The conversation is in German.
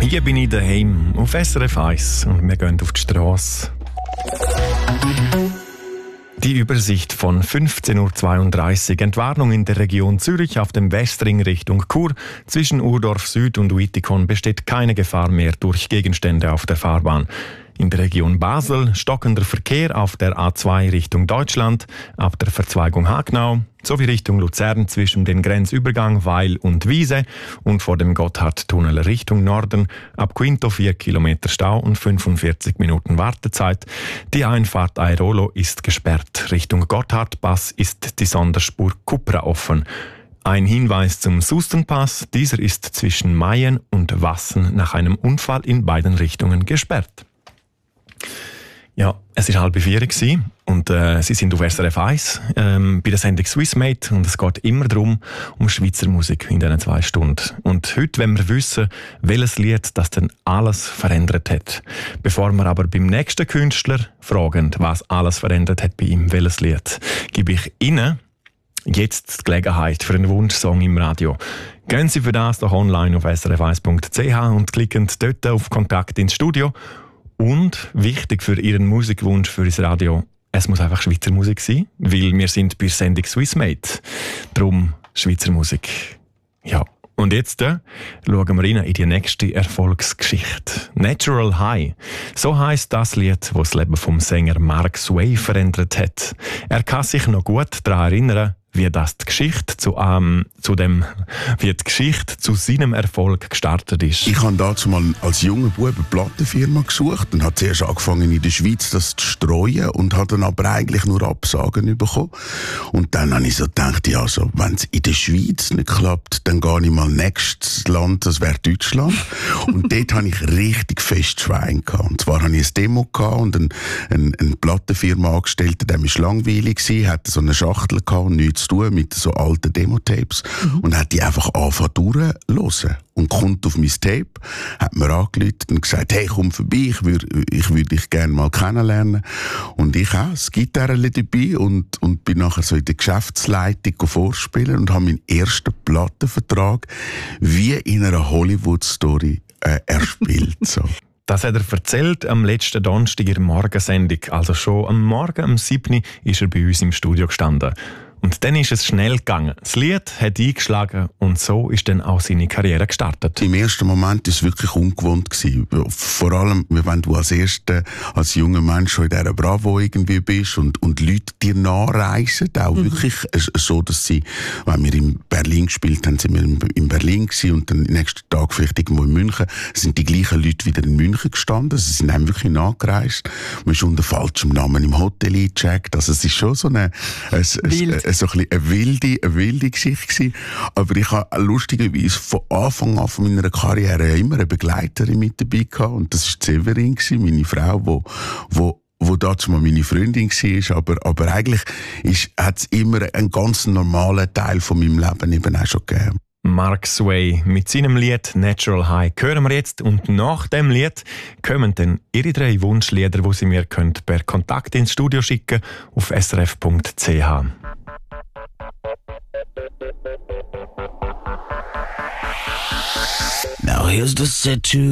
Hier bin ich daheim auf SRF 1 und wir gehen auf die Strasse. Die Übersicht von 15.32 Uhr. Entwarnung in der Region Zürich auf dem Westring Richtung Chur. Zwischen Urdorf Süd und Uitikon besteht keine Gefahr mehr durch Gegenstände auf der Fahrbahn. In der Region Basel stockender Verkehr auf der A2 Richtung Deutschland, ab der Verzweigung Hagnau, sowie Richtung Luzern zwischen den Grenzübergang Weil und Wiese und vor dem Gotthardtunnel Richtung Norden, ab Quinto 4 Kilometer Stau und 45 Minuten Wartezeit. Die Einfahrt Airolo ist gesperrt. Richtung Gotthardpass ist die Sonderspur Kupra offen. Ein Hinweis zum Sustenpass, dieser ist zwischen Mayen und Wassen nach einem Unfall in beiden Richtungen gesperrt. Ja, es war 3:30 und Sie sind auf SRF 1 bei der Sendung Swissmate und es geht immer darum, um Schweizer Musik in diesen 2 Stunden. Und heute wollen wir wissen, welches Lied das denn alles verändert hat. Bevor wir aber beim nächsten Künstler fragen, was alles verändert hat bei ihm, welches Lied, gebe ich Ihnen jetzt die Gelegenheit für einen Wunschsong im Radio. Gehen Sie für das doch online auf srf1.ch und klicken dort auf Kontakt ins Studio. Und wichtig für Ihren Musikwunsch für das Radio, es muss einfach Schweizer Musik sein, weil wir sind bei der Sendung Swissmate. Darum Schweizer Musik. Ja, und jetzt schauen wir rein in die nächste Erfolgsgeschichte. Natural High. So heisst das Lied, das das Leben vom Sänger Mark Sway verändert hat. Er kann sich noch gut daran erinnern, wie die Geschichte zu seinem Erfolg gestartet ist. Ich habe dazu mal als junger Bub eine Plattenfirma gesucht und habe zuerst angefangen in der Schweiz das zu streuen und habe dann aber eigentlich nur Absagen bekommen. Und dann habe ich so gedacht, ja, so, wenn es in der Schweiz nicht klappt, dann gehe ich mal nächstes Land, das wäre Deutschland. Und dort habe ich richtig fest Schwein gehabt. Und zwar habe ich ein Demo gehabt und eine Plattenfirma angestellt, der war langweilig gewesen, hatte so eine Schachtel gehabt und nichts zu tun mit so alten Demo-Tapes und hat die einfach angefangen durchzuhören. Und kommt auf mein Tape, hat mir angerufen und gesagt, hey, komm vorbei, ich würde dich gerne mal kennenlernen. Und ich auch, das Gitarre dabei und bin nachher so in der Geschäftsleitung vorspielen und habe meinen ersten Plattenvertrag wie in einer Hollywood-Story erspielt. So. Das hat er erzählt am letzten Donnerstag in der Morgensendung. Also schon am Morgen, am 7. ist er bei uns im Studio gestanden. Und dann ist es schnell gegangen. Das Lied hat eingeschlagen und so ist dann auch seine Karriere gestartet. Im ersten Moment war es wirklich ungewohnt gewesen. Vor allem, wenn du als junger Mensch schon in dieser Bravo irgendwie bist und Leute dir nachreisen, auch wirklich so, dass sie, wenn wir in Berlin gespielt haben, sind wir in Berlin gewesen und dann nächsten Tag vielleicht irgendwo in München, sind die gleichen Leute wieder in München gestanden. Sie sind dann wirklich nachgereist. Man ist unter falschem Namen im Hotel eingecheckt. Also es ist schon so eine so ein bisschen eine wilde Geschichte gewesen. Aber ich habe lustigerweise von Anfang an von meiner Karriere immer eine Begleiterin mit dabei gehabt. Und das war Severin, meine Frau, wo dazu mal meine Freundin war. Aber eigentlich hat es immer einen ganz normalen Teil von meinem Leben eben auch schon gegeben. Mark Sway mit seinem Lied Natural High hören wir jetzt und nach dem Lied kommen dann Ihre 3 Wunschlieder, die Sie mir per Kontakt ins Studio schicken auf srf.ch. Now here's the set to